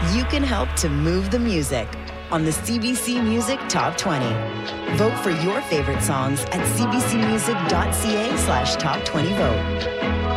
You can help to move the music on the CBC Music Top 20. Vote for your favorite songs at cbcmusic.ca/top20vote.